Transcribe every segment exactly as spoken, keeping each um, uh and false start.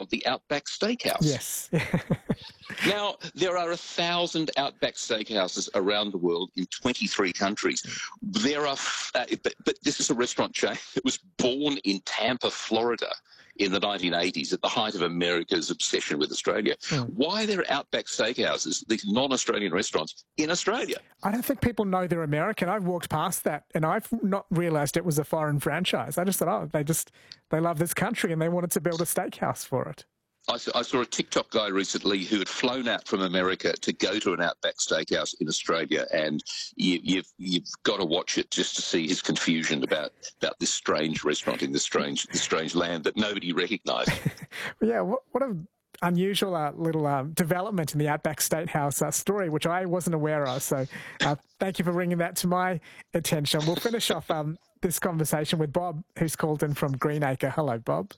restaurant, the Outback Steakhouse. Yes. Now, there are a thousand Outback Steakhouses around the world in twenty-three countries. There are, uh, but, but this is a restaurant chain that was born in Tampa, Florida, in the nineteen eighties, at the height of America's obsession with Australia. Mm. Why are there Outback Steakhouses, these non-Australian restaurants, in Australia? I don't think people know they're American. I've walked past that and I've not realised it was a foreign franchise. I just thought, oh, they just, they love this country and they wanted to build a steakhouse for it. I saw, I saw a TikTok guy recently who had flown out from America to go to an Outback Steakhouse in Australia, and you, you've you've got to watch it just to see his confusion about, about this strange restaurant in this strange this strange land that nobody recognised. Yeah, what, what a unusual uh, little uh, development in the Outback Steakhouse uh, story, which I wasn't aware of. So uh, thank you for bringing that to my attention. We'll finish off um, this conversation with Bob, who's called in from Greenacre. Hello, Bob.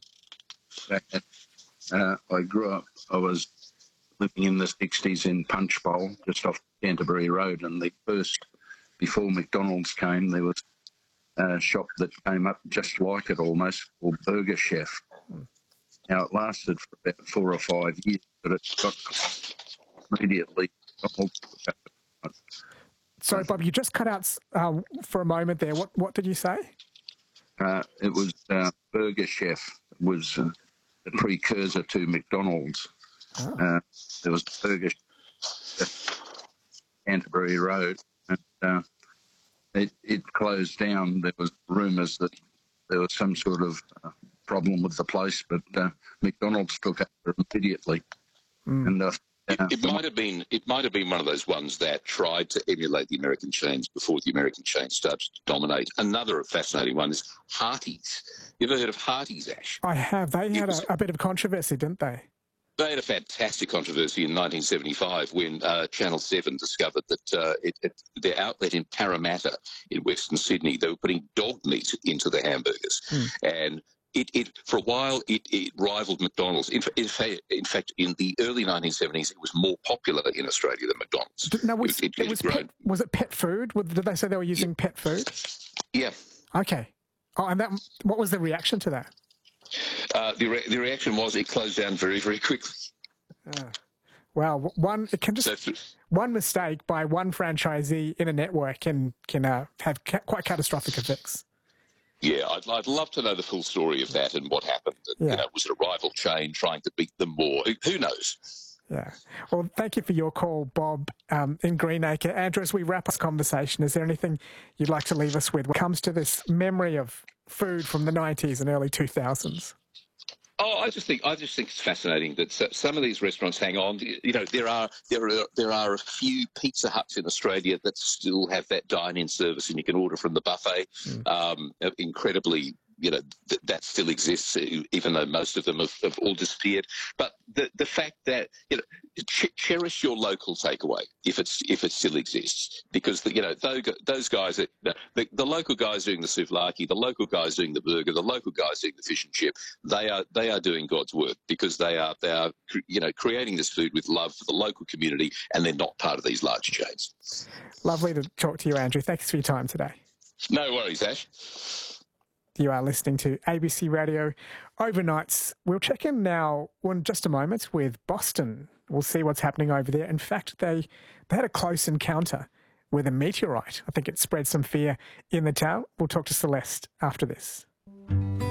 Uh, I grew up, I was living in the sixties in Punchbowl, just off Canterbury Road, and the first, before McDonald's came, there was a shop that came up just like it almost, called Burger Chef. Now, it lasted for about four or five years, but it got immediately. Sorry, Bob, you just cut out uh, for a moment there. What, what did you say? Uh, it was uh, Burger Chef. It was... Uh, the precursor to McDonald's. Oh. Uh, there was Burger Canterbury Road, and uh, it, it closed down. There was rumours that there was some sort of uh, problem with the place, but uh, McDonald's took over immediately. Mm. And uh, It, it might have been. It might have been one of those ones that tried to emulate the American chains before the American chains started to dominate. Another fascinating one is Hearties. You ever heard of Hearties, Ash? I have. They had was, a, a bit of controversy, didn't they? They had a fantastic controversy in nineteen seventy-five when uh, Channel seven discovered that uh, it, it, their outlet in Parramatta in Western Sydney, they were putting dog meat into their hamburgers, mm. and. It, it, for a while, it, it rivaled McDonald's. In, in, fact, in fact, in the early nineteen seventies, it was more popular in Australia than McDonald's. Now, was it, it, it was, pet, was it pet food? Did they say they were using yeah. pet food? Yeah. Okay. Oh, and that, what was the reaction to that? Uh, the, re the reaction was it closed down very, very quickly. Uh, well, one it can just so, one mistake by one franchisee in a network can can uh, have ca quite catastrophic effects. Yeah, I'd, I'd love to know the full story of that and what happened. Yeah. You know, was it a rival chain trying to beat them more? Who knows? Yeah. Well, thank you for your call, Bob, um, in Greenacre. Andrew, as we wrap up this conversation, is there anything you'd like to leave us with when it comes to this memory of food from the nineties and early two thousands? Oh, I just think I just think it's fascinating that some of these restaurants hang on. You know, there are there are there are a few Pizza Huts in Australia that still have that dine-in service, and you can order from the buffet. Mm. Um, incredibly, you know, th that still exists, even though most of them have, have all disappeared. But the the fact that, you know, ch cherish your local takeaway if it's if it still exists, because the, you know those, those guys that the, the local guys doing the souvlaki, the local guys doing the burger, the local guys doing the fish and chip, they are they are doing God's work, because they are they are you know creating this food with love for the local community, and they're not part of these large chains. Lovely to talk to you, Andrew. Thanks for your time today. No worries, Ash. You are listening to A B C Radio Overnights. We'll check in now in just a moment with Boston. We'll see what's happening over there. In fact, they, they had a close encounter with a meteorite. I think it spread some fear in the town. We'll talk to Celeste after this.